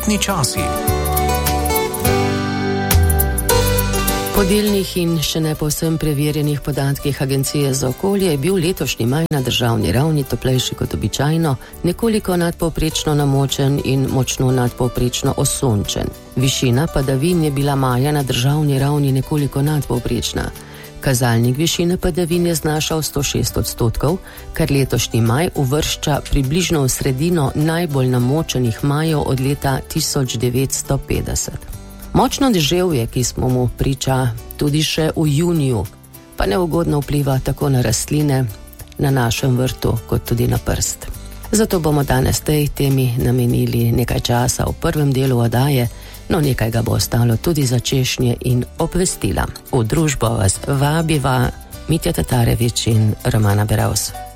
Poletni časi. Po delnih in še ne povsem preverjenih podatkih Agencije za okolje je bil letošnji maj na državni ravni toplejši kot običajno, nekoliko nadpovprečno namočen in močno nadpovprečno osončen. Višina padavin je bila maja na državni ravni nekoliko nadpovprečna. Kazalnik višine padavin je znašal 106%, kar letošnji maj uvršča približno v sredino najbolj namočenih majev od leta 1950. Močno deževje, ki smo mu priča tudi še v juniju, pa neugodno vpliva tako na rastline, na našem vrtu, kot tudi na prst. Zato bomo danes tej temi namenili nekaj časa v prvem delu oddaje, no nekaj ga bo ostalo tudi za češnje in obvestila. V družbo vas vabiva Mitja Tatarevič in Romana Beravs.